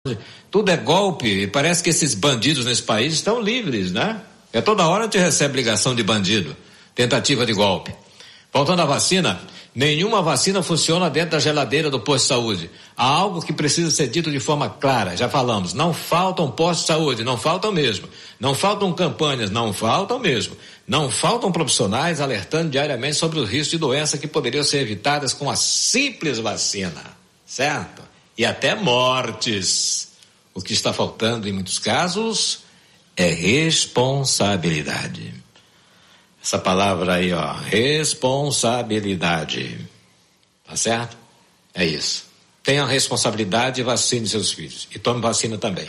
Tudo é golpe, e parece que esses bandidos nesse país estão livres, né? Toda hora a gente recebe ligação de bandido, tentativa de golpe. Voltando à vacina, nenhuma vacina funciona dentro da geladeira do posto de saúde. Há algo que precisa ser dito de forma clara, já falamos, não faltam postos de saúde, não faltam mesmo. Não faltam campanhas, não faltam mesmo. Não faltam profissionais alertando diariamente sobre o risco de doença que poderiam ser evitadas com a simples vacina, certo? E até mortes. O que está faltando em muitos casos é responsabilidade. Essa palavra aí, ó, responsabilidade. Tá certo? É isso. Tenha responsabilidade e vacine seus filhos. E tome vacina também.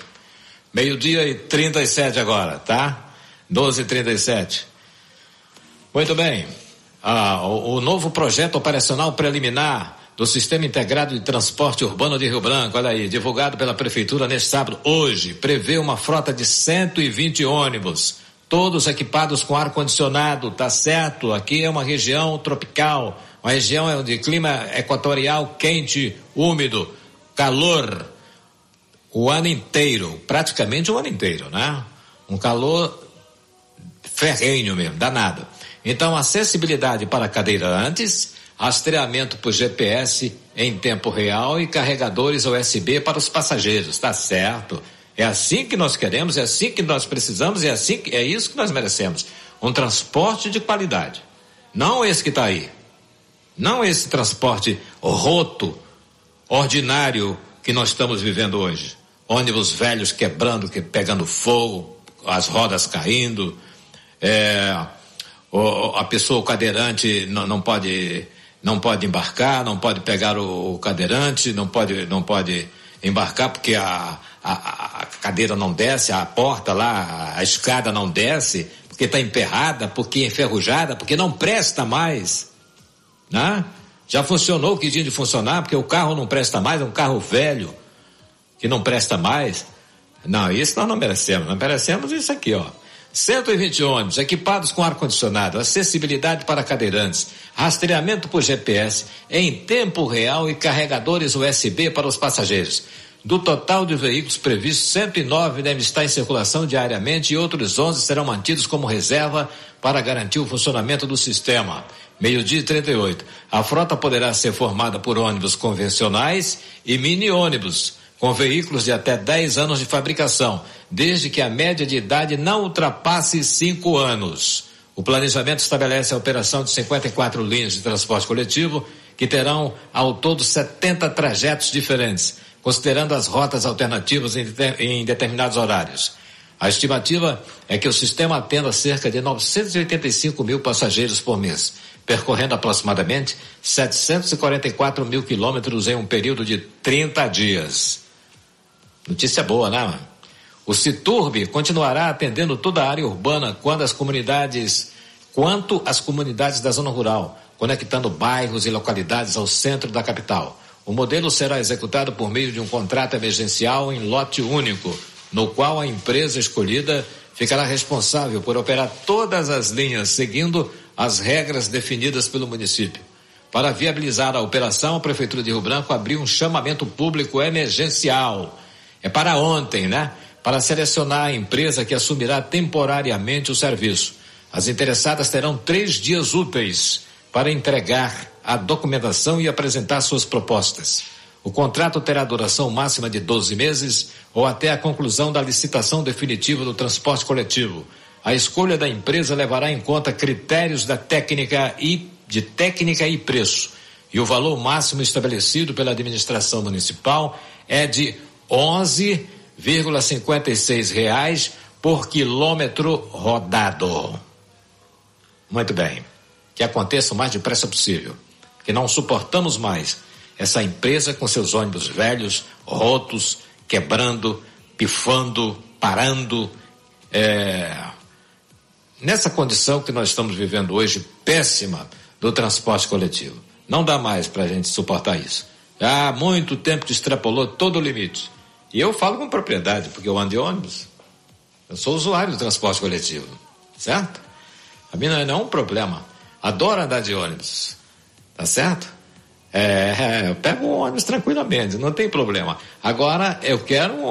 12:37 agora, tá? 12:37. Muito bem. O novo projeto operacional preliminar do Sistema Integrado de Transporte Urbano de Rio Branco, olha aí, divulgado pela Prefeitura neste sábado, hoje, prevê uma frota de 120 ônibus, todos equipados com ar-condicionado, tá certo? Aqui é uma região tropical, uma região de clima equatorial quente, úmido, calor, o ano inteiro, praticamente o ano inteiro, né? Um calor ferrenho mesmo, danado. Então, acessibilidade para cadeirantes, rastreamento por GPS em tempo real e carregadores USB para os passageiros, tá certo? É assim que nós queremos, é assim que nós precisamos, é isso que nós merecemos. Um transporte de qualidade. Não esse que está aí. Não esse transporte roto, ordinário que nós estamos vivendo hoje. Ônibus velhos quebrando, pegando fogo, as rodas caindo, a pessoa, o cadeirante não pode embarcar, não pode pegar o cadeirante, não pode embarcar porque a cadeira não desce, a porta lá, a escada não desce, porque está emperrada, porque é enferrujada, porque não presta mais, né? Já funcionou o que tinha de funcionar, porque o carro não presta mais, é um carro velho que não presta mais. Não, isso nós não merecemos isso aqui, ó. 120 ônibus equipados com ar-condicionado, acessibilidade para cadeirantes, rastreamento por GPS em tempo real e carregadores USB para os passageiros. Do total de veículos previstos, 109 devem estar em circulação diariamente e outros 11 serão mantidos como reserva para garantir o funcionamento do sistema. 12:38. A frota poderá ser formada por ônibus convencionais e mini-ônibus, com veículos de até 10 anos de fabricação, desde que a média de idade não ultrapasse 5 anos. O planejamento estabelece a operação de 54 linhas de transporte coletivo, que terão ao todo 70 trajetos diferentes, considerando as rotas alternativas em determinados horários. A estimativa é que o sistema atenda cerca de 985 mil passageiros por mês, percorrendo aproximadamente 744 mil quilômetros em um período de 30 dias. Notícia boa, né, mano? O Citurb continuará atendendo toda a área urbana quanto às comunidades da zona rural, conectando bairros e localidades ao centro da capital. O modelo será executado por meio de um contrato emergencial em lote único, no qual a empresa escolhida ficará responsável por operar todas as linhas, seguindo as regras definidas pelo município. Para viabilizar a operação, a Prefeitura de Rio Branco abriu um chamamento público emergencial. É para ontem, né? Para selecionar a empresa que assumirá temporariamente o serviço. As interessadas terão 3 dias úteis para entregar a documentação e apresentar suas propostas. O contrato terá duração máxima de 12 meses ou até a conclusão da licitação definitiva do transporte coletivo. A escolha da empresa levará em conta critérios de técnica e preço. E o valor máximo estabelecido pela administração municipal é de R$11,56 por quilômetro rodado. Muito bem. Que aconteça o mais depressa possível. Que não suportamos mais essa empresa com seus ônibus velhos, rotos, quebrando, pifando, parando. Nessa condição que nós estamos vivendo hoje, péssima, do transporte coletivo. Não dá mais para a gente suportar isso. Há muito tempo que extrapolou todo o limite. E eu falo com propriedade, porque eu ando de ônibus. Eu sou usuário do transporte coletivo, certo? A mim não é um problema. Adoro andar de ônibus, tá certo? Eu pego o ônibus tranquilamente, não tem problema. Agora, eu quero